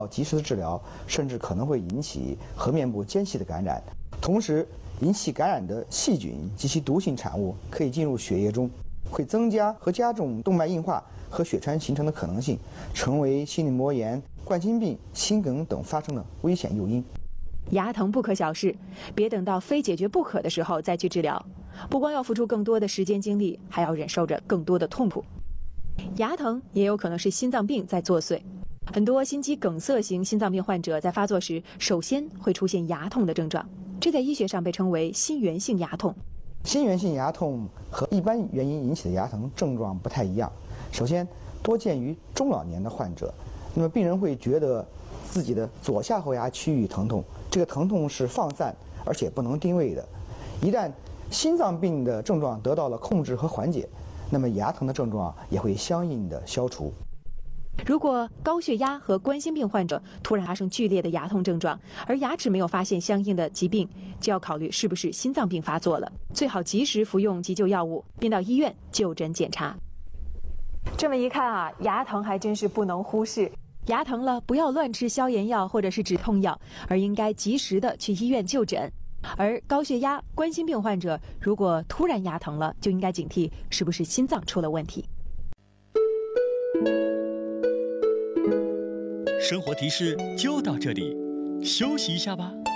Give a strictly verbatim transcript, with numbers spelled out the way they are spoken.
及时的治疗，甚至可能会引起颌面部间隙的感染。同时，引起感染的细菌及其毒性产物可以进入血液中，会增加和加重动脉硬化和血栓形成的可能性，成为心筋膜炎、冠心病、心梗等发生的危险诱因。 牙疼不可小视，别等到非解决不可的时候再去治疗。不光要付出更多的时间精力，还要忍受着更多的痛苦。牙疼也有可能是心脏病在作祟。很多心肌梗塞型心脏病患者在发作时，首先会出现牙痛的症状，这在医学上被称为心源性牙痛。 心源性牙痛和一般原因引起的牙疼症状不太一样。首先，多见于中老年的患者，那么病人会觉得自己的左下后牙区域疼痛，这个疼痛是放散而且不能定位的。一旦心脏病的症状得到了控制和缓解，那么牙疼的症状也会相应的消除。 如果高血压和冠心病患者突然发生剧烈的牙痛症状，而牙齿没有发现相应的疾病，就要考虑是不是心脏病发作了，最好及时服用急救药物，并到医院就诊检查。这么一看啊，牙疼还真是不能忽视。牙疼了，不要乱吃消炎药或者是止痛药，而应该及时的去医院就诊。而高血压、冠心病患者如果突然牙疼了，就应该警惕是不是心脏出了问题。 生活提示就到这里，休息一下吧。